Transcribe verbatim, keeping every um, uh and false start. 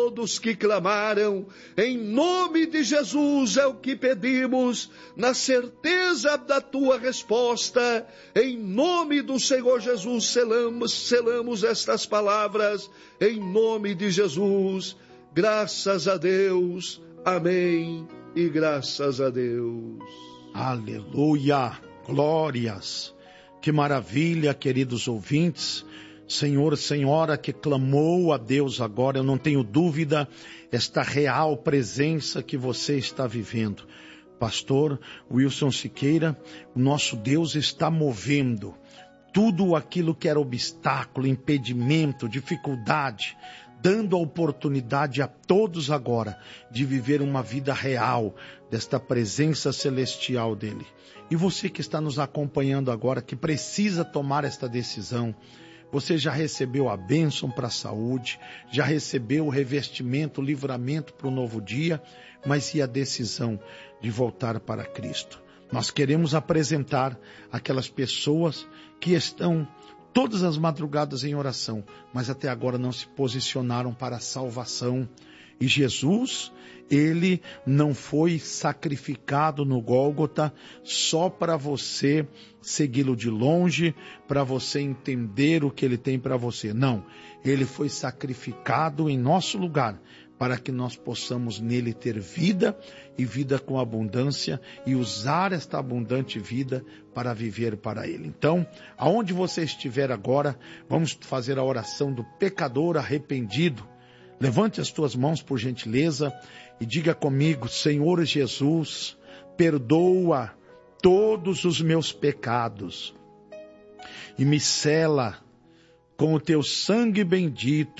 todos que clamaram. Em nome de Jesus é o que pedimos, na certeza da tua resposta. Em nome do Senhor Jesus selamos, selamos estas palavras. Em nome de Jesus, graças a Deus. Amém e graças a Deus. Aleluia, glórias. Que maravilha, queridos ouvintes. Senhor, senhora que clamou a Deus agora, eu não tenho dúvida, esta real presença que você está vivendo. Pastor Wilson Siqueira, o nosso Deus está movendo tudo aquilo que era obstáculo, impedimento, dificuldade, dando a oportunidade a todos agora de viver uma vida real desta presença celestial dele. E você que está nos acompanhando agora, que precisa tomar esta decisão, você já recebeu a bênção para a saúde, já recebeu o revestimento, o livramento para o novo dia, mas e a decisão de voltar para Cristo? Nós queremos apresentar aquelas pessoas que estão todas as madrugadas em oração, mas até agora não se posicionaram para a salvação. E Jesus, ele não foi sacrificado no Gólgota só para você segui-lo de longe, para você entender o que ele tem para você. Não, ele foi sacrificado em nosso lugar, para que nós possamos nele ter vida e vida com abundância e usar esta abundante vida para viver para ele. Então, aonde você estiver agora, vamos fazer a oração do pecador arrependido. Levante as tuas mãos por gentileza e diga comigo: Senhor Jesus, perdoa todos os meus pecados e me sela com o teu sangue bendito